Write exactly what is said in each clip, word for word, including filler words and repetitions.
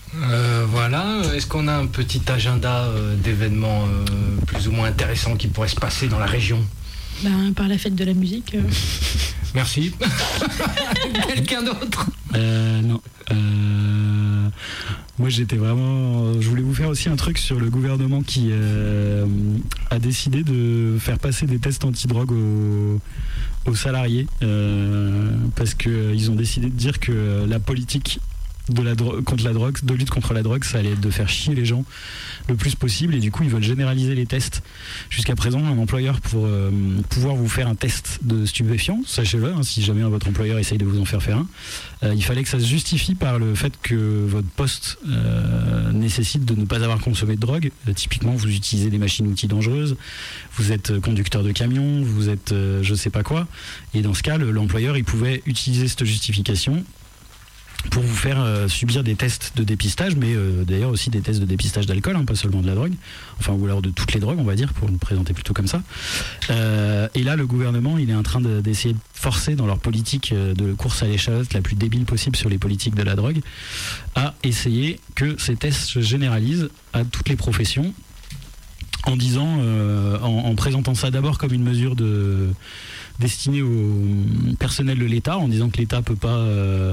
Euh, voilà, est-ce qu'on a un petit agenda euh, d'événements euh, plus ou moins intéressants qui pourraient se passer dans la région ? Ben, par la fête de la musique. Euh... Merci. Quelqu'un d'autre ? euh, Non. Euh... Moi j'étais vraiment... Je voulais vous faire aussi un truc sur le gouvernement qui euh, a décidé de faire passer des tests antidrogue aux, aux salariés euh, parce qu'ils ont décidé de dire que la politique de la dro- contre la drogue, de lutte contre la drogue, ça allait être de faire chier les gens le plus possible, et du coup ils veulent généraliser les tests. Jusqu'à présent, un employeur pour euh, pouvoir vous faire un test de stupéfiants, sachez-le, hein, si jamais votre employeur essaye de vous en faire faire un, euh, il fallait que ça se justifie par le fait que votre poste euh, nécessite de ne pas avoir consommé de drogue. Euh, typiquement, vous utilisez des machines-outils dangereuses, vous êtes conducteur de camion, vous êtes euh, je sais pas quoi, et dans ce cas, le, l'employeur il pouvait utiliser cette justification pour vous faire euh, subir des tests de dépistage, mais euh, d'ailleurs aussi des tests de dépistage d'alcool, hein, pas seulement de la drogue, enfin ou alors de toutes les drogues, on va dire, pour le présenter plutôt comme ça. Euh, et là, le gouvernement, il est en train de, d'essayer de forcer dans leur politique de course à l'échalote la plus débile possible sur les politiques de la drogue, à essayer que ces tests se généralisent à toutes les professions, en disant, euh, en, en présentant ça d'abord comme une mesure de destinée au personnel de l'État, en disant que l'État peut pas euh,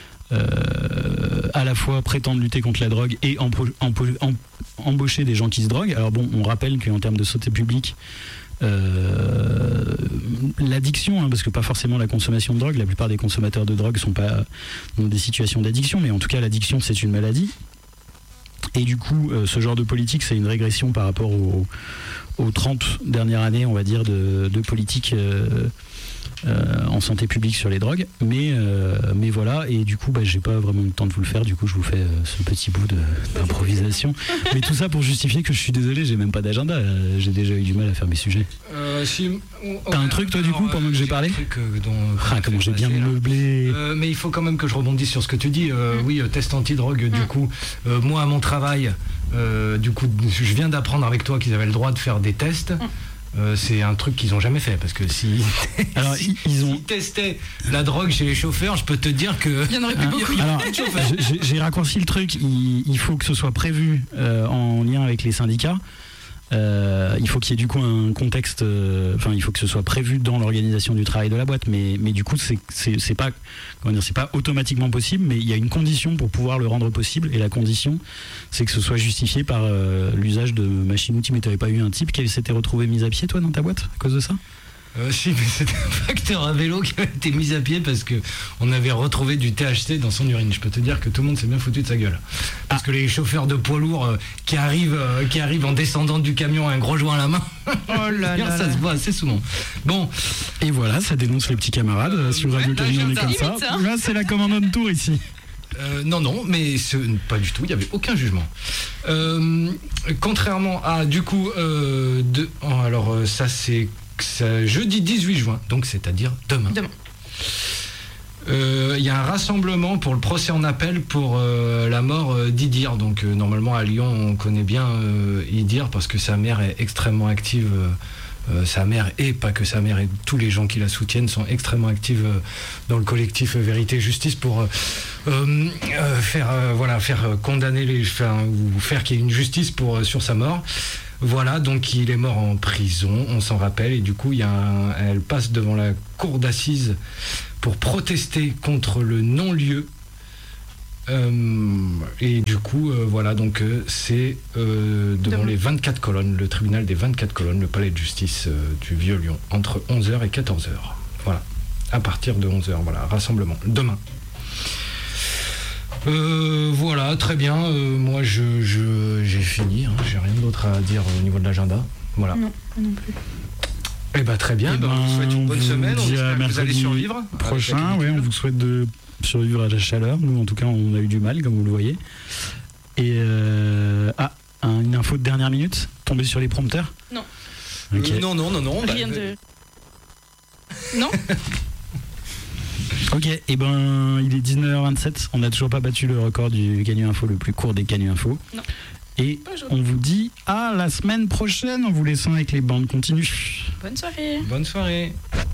Euh, à la fois prétendre lutter contre la drogue et empo- empo- em- embaucher des gens qui se droguent. Alors bon, on rappelle qu'en termes de santé publique, euh, l'addiction, hein, parce que pas forcément la consommation de drogue, la plupart des consommateurs de drogue sont pas dans des situations d'addiction, mais en tout cas l'addiction c'est une maladie. Et du coup, euh, ce genre de politique, c'est une régression par rapport aux, aux trente dernières années, on va dire, de, de politique euh, Euh, en santé publique sur les drogues, mais, euh, mais voilà, et du coup bah, j'ai pas vraiment le temps de vous le faire, du coup je vous fais euh, ce petit bout de, d'improvisation, mais tout ça pour justifier que je suis désolé, j'ai même pas d'agenda, euh, j'ai déjà eu du mal à faire mes sujets. Euh, si, on, T'as un truc toi du coup pendant que j'ai parlé ? Truc, euh, dont, ah comment j'ai bien meublé. Euh, mais il faut quand même que je rebondisse sur ce que tu dis. Euh, mmh. Oui, euh, test anti-drogue, mmh. du coup, euh, moi à mon travail, euh, du coup, je viens d'apprendre avec toi qu'ils avaient le droit de faire des tests. Mmh. Euh, c'est un truc qu'ils n'ont jamais fait, parce que si, alors, si, ils ont... s'ils testaient la drogue chez les chauffeurs, je peux te dire que il y en aurait plus beaucoup. Alors, j'ai, j'ai raccourci le truc, il, il faut que ce soit prévu euh, en lien avec les syndicats. Euh, il faut qu'il y ait du coup un contexte, enfin euh, il faut que ce soit prévu dans l'organisation du travail de la boîte, mais, mais du coup c'est, c'est, c'est pas comment dire, c'est pas automatiquement possible, mais il y a une condition pour pouvoir le rendre possible, et la condition c'est que ce soit justifié par euh, l'usage de machines-outils. Mais t'avais pas eu un type qui s'était retrouvé mis à pied toi dans ta boîte à cause de ça ? Euh, si, mais c'était un facteur à vélo qui avait été mis à pied parce que on avait retrouvé du T H C dans son urine. Je peux te dire que tout le monde s'est bien foutu de sa gueule. Parce ah. que les chauffeurs de poids lourds euh, qui arrivent, euh, qui arrivent en descendant du camion, un gros joint à la main, oh là là ça là. se voit assez souvent. Bon, et voilà, ça dénonce les petits camarades euh, sur Radio Camion, on est comme ça. ça. Là, c'est la commande de tour ici. Euh, non, non, mais ce, pas du tout, il n'y avait aucun jugement. Euh, contrairement à, du coup, euh, de, oh, alors euh, ça c'est ça, jeudi dix-huit juin, donc c'est-à-dire demain. Demain. Il euh, y a un rassemblement pour le procès en appel pour euh, la mort euh, d'Idir. Donc euh, normalement à Lyon on connaît bien euh, Idir parce que sa mère est extrêmement active. Euh, Euh, sa mère et pas que sa mère et tous les gens qui la soutiennent sont extrêmement actifs euh, dans le collectif euh, Vérité et Justice pour euh, euh, faire euh, voilà faire euh, condamner les faire, ou faire qu'il y ait une justice pour euh, sur sa mort. Voilà, donc il est mort en prison, on s'en rappelle, et du coup il y a un, elle passe devant la cour d'assises pour protester contre le non-lieu. Euh, et du coup, euh, voilà, donc euh, c'est euh, devant les vingt-quatre colonnes, le tribunal des vingt-quatre colonnes, le palais de justice euh, du Vieux-Lyon, entre onze heures et quatorze heures. Voilà, à partir de onze heures, voilà, rassemblement, demain. Euh, voilà, très bien, euh, moi je, je, j'ai fini, hein, j'ai rien d'autre à dire au niveau de l'agenda. Voilà. Non, non plus. Eh ben très bien, eh ben, ben, on vous souhaite une bonne semaine, on espère que vous allez survivre. Prochain, oui, on vous souhaite de survivre à la chaleur. Nous, en tout cas, on a eu du mal, comme vous le voyez. Et euh, ah, un, une info de dernière minute, tombée sur les prompteurs. Non. Okay. Euh, non, non, non, non. Rien bah, de. Non. Ok, et eh ben, il est dix-neuf heures vingt-sept. On n'a toujours pas battu le record du Canu Info, le plus court des Canu Info. Non. Et bonjour. On vous dit à la semaine prochaine en vous laissant avec les bandes continues. Bonne soirée. Bonne soirée.